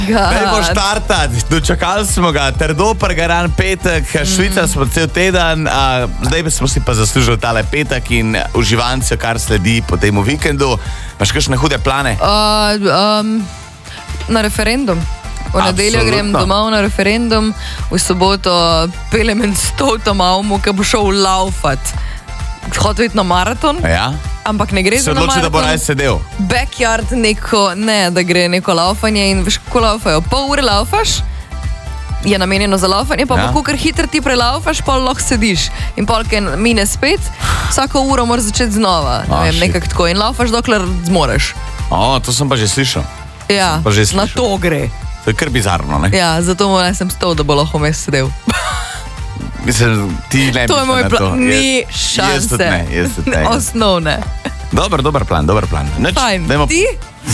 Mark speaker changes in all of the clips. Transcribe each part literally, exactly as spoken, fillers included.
Speaker 1: Dajmo štartati, dočakali smo ga, trdo prgaran petek, Švica smo cel teden, a, zdaj smo si pa zaslužili tale petek in uživanci, kar sledi po tem vikendu. Imaš kakšne hude plane?
Speaker 2: Uh, um, na referendum. V nedeljo grem domov na referendum, v soboto pelem in stolto mavmu, ki bo šel laufat. Hotel iti na maraton.
Speaker 1: Ja?
Speaker 2: Ampak ne gre
Speaker 1: se
Speaker 2: za na maraton.
Speaker 1: Se odloči, da bo naj sedel.
Speaker 2: Backyard neko, ne, da gre neko laufanje in veš, kako laufajo. Pol ure laufaš, je namenjeno za laufanje, pa ja. Bo kukar hitro ti prelaufaš, pol lahko sediš. In pol, ker mine spet, vsako uro moraš začeti znova. Ne vem, nekako tako. In laufaš, dokler zmoreš.
Speaker 1: O, to sem pa že slišal.
Speaker 2: Ja,
Speaker 1: že slišal.
Speaker 2: Na to gre.
Speaker 1: To je kar bizarno, ne?
Speaker 2: Ja, zato mu ne sem stol, da bo lahko mes sedel.
Speaker 1: Mislim, ti ne
Speaker 2: to je moj plan. Ni šanse.
Speaker 1: Jaz tudi ne, jaz tudi ne.
Speaker 2: Osnovne.
Speaker 1: Dobar, dober plan, dober plan. Neč,
Speaker 2: fajn,
Speaker 1: dajmo...
Speaker 2: ti?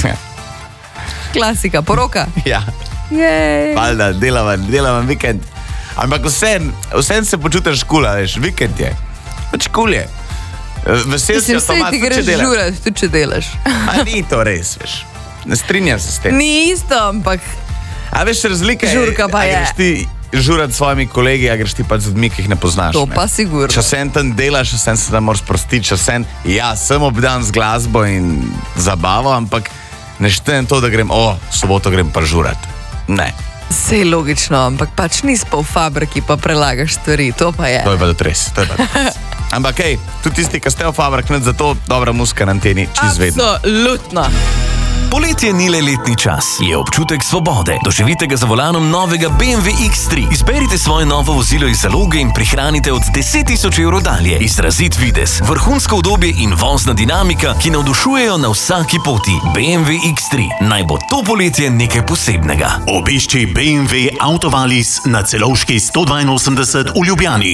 Speaker 2: Klasika, poroka.
Speaker 1: Ja.
Speaker 2: Jej.
Speaker 1: Valjda, delavam, delavam vikend. Ampak vsem, vsem se počutiš kula, veš, vikend je. Pač kul je. Vesel si avtomat,
Speaker 2: ti greš žurat, tudi če delaš.
Speaker 1: A ni to res, veš. Ne strinjam se s tem.
Speaker 2: Ni isto, ampak...
Speaker 1: A veš, razlika je...
Speaker 2: Žurka pa je.
Speaker 1: A greš ti žurat s svojimi kolegi, a greš ti pa z ljudmi, ki jih ne poznaš.
Speaker 2: To pa sigurno.
Speaker 1: Če sem tam delaš, če sem se tam moraš sprostiti, če sem... Ja, sem obdan z glasbo in zabavo, ampak ne štejem to, da grem, o, soboto grem pa žurat. Ne.
Speaker 2: Sej logično, ampak pač nisi pa v fabriki, pa prelagaš stvari, to pa je.
Speaker 1: To je pa da res, to je pa da res. Ampak hej, tudi tisti, ki ste v fabrik, ne zato dobra muska na anteni, čiz vedno.
Speaker 2: Absolutno.
Speaker 3: Poletje ni le letni čas, je občutek svobode. Doživite ga za volanom novega B M W X tri. Izberite svoje novo vozilo iz zaloge in prihranite od deset tisoč evrov dalje. Izrazit videz, vrhunsko udobje in vozna dinamika, ki navdušujejo na vsaki poti. B M W X tri. Naj bo to poletje nekaj posebnega.
Speaker 4: Obišči B M W Autovalis na Celovški sto dvainosemdeset v Ljubljani.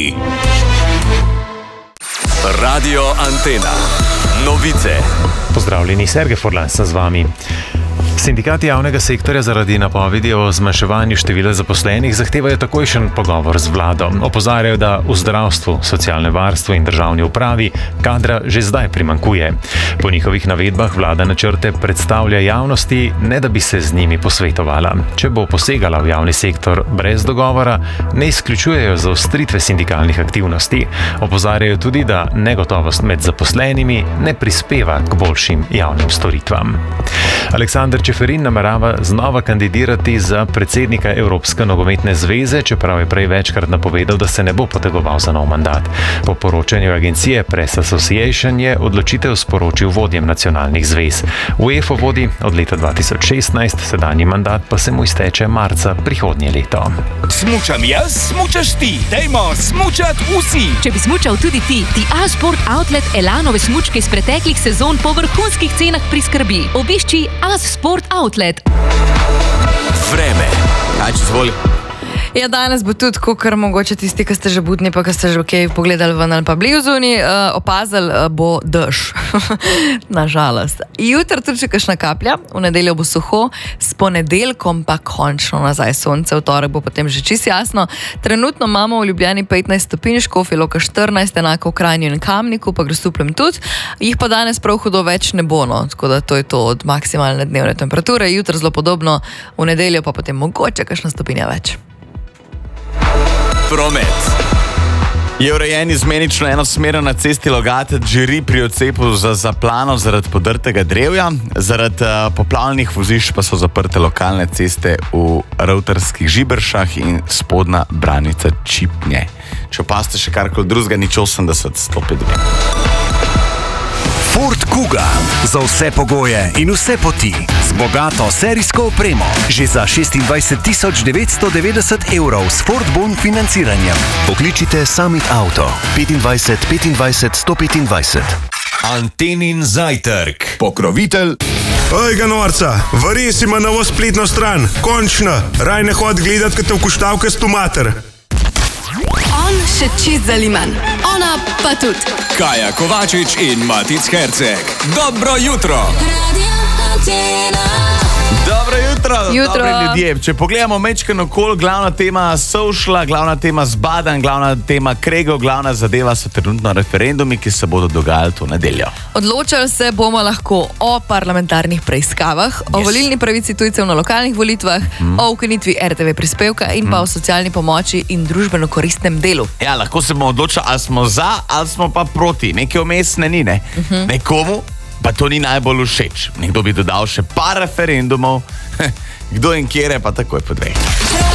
Speaker 3: Radio Antena. Novice.
Speaker 5: Pozdravljeni, Sergej Furlan sem z vami. Sindikati javnega sektorja zaradi napovedi o zmanjševanju števila zaposlenih zahtevajo takojšen pogovor z vlado. Opozarjajo, da v zdravstvu, socialnem varstvu in državni upravi kadra že zdaj primanjkuje. Po njihovih navedbah vlada načrte predstavlja javnosti, ne da bi se z njimi posvetovala. Če bo posegala v javni sektor brez dogovora, ne izključujejo zaostritve sindikalnih aktivnosti. Opozarjajo tudi, da negotovost med zaposlenimi ne prispeva k boljšim javnim storitvam. Aleksandar Čeferin namerava znova kandidirati za predsednika Evropske nogometne zveze, čeprav je prej večkrat napovedal, da se ne bo potegoval za nov mandat. Po poročanju agencije Press Association je odločitev sporočil vodjem nacionalnih zvez. UEFA vodi od leta dva tisoč šestnajst, sedanji mandat pa se mu izteče marca prihodnje leto.
Speaker 6: Smučam jaz, smučaš ti, dajmo smučat vsi!
Speaker 7: Če bi smučal tudi ti, ti A-Sport Outlet Elanove smučke iz preteklih sezon po vrhunskih cenah priskrbi. Obišči A-Sport Outlet.
Speaker 3: Vreme.
Speaker 1: Kaj če zvoli?
Speaker 2: Ja, danes bo tudi, kar mogoče tisti, ki ste že budni, pa ki ste že okay, pogledali ven ali pa bili v zuni, uh, opazili uh, bo dež. Nažalost. Jutro tudi še kakšna kaplja, v nedeljo bo suho, s ponedeljkom pa končno nazaj sonce, v torek bo potem že čisto jasno. Trenutno imamo v Ljubljani petnajst stopinj, Škofja Loka štirinajst, enako v Kranju in Kamniku, pa Grosupljem tudi. Jih pa danes prav hudo več ne bo, no, tako da to je to od maksimalne dnevne temperature. Jutro zelo podobno, v nedeljo pa potem mogoče kakšna stopinja več.
Speaker 3: Promet.
Speaker 1: Je urejen izmenično enosmeren na cesti Logatec-Žiri pri odcepu za zaplano zaradi podrtega drevja. Zaradi uh, poplavnih vozišč pa so zaprte lokalne ceste v Ravtarskih Žiberšah in spodnja Branica Čipnje. Če opazite še karkoli drugega, nič osemdeset sto pet dve.
Speaker 4: Ford Kuga. Za vse pogoje in vse poti. Z bogato serijsko opremo. Že za šestindvajset tisoč devetsto devetdeset evrov s Ford Bond financiranjem. Pokličite Summit Auto. petindvajset petindvajset sto petindvajset.
Speaker 3: Antenin zajtrk.
Speaker 8: Pokrovitelj. Ej ga norca, varis ima novo spletno stran. Končno. Raj ne hod gledat, kad te vkuštavke s tomater.
Speaker 9: On še čist zaliman. Ona pa tudi.
Speaker 6: Kaja Kovačič in Matic Herceg. Dobro jutro!
Speaker 9: Radio Antena.
Speaker 1: Dobro jutro,
Speaker 2: Jutro.
Speaker 1: dobri ljudje. Če pogledamo mečkano okoli, glavna tema Social, glavna tema Zbadan, glavna tema Kregov, glavna zadeva so trenutno referendumi, ki se bodo dogajali to nedeljo.
Speaker 2: Odločali se bomo lahko o parlamentarnih preiskavah, o
Speaker 1: Yes.
Speaker 2: volilni pravici tujcev na lokalnih volitvah, mm. o ukinitvi R T V prispevka in mm. pa o socialni pomoči in družbeno koristnem delu.
Speaker 1: Ja, lahko se bomo odločili, ali smo za, ali smo pa proti. Nekaj vmesne ni, ne? Uh -huh. Nekomu pa to ni najbolj všeč. Nekdo bi dodal še par referendumov, kdo in kjere pa takoj po dveh.